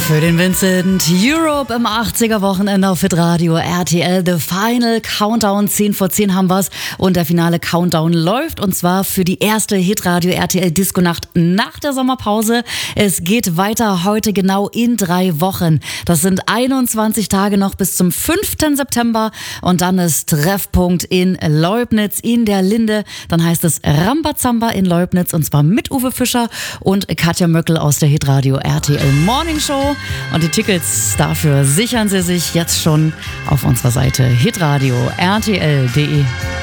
Für den Vincent Europe im 80er Wochenende auf Hitradio RTL. The Final Countdown, 10 vor 10 haben wir's. Und der finale Countdown läuft. Und zwar für die erste Hitradio RTL Disco-Nacht nach der Sommerpause. Es geht weiter heute genau in 3 Wochen. Das sind 21 Tage noch bis zum 5. September. Und dann ist Treffpunkt in Leubnitz in der Linde. Dann heißt es Rambazamba in Leubnitz. Und zwar mit Uwe Fischer und Katja Möckel aus der Hitradio RTL Morning Show. Und die Tickets dafür sichern Sie sich jetzt schon auf unserer Seite hitradio rtl.de.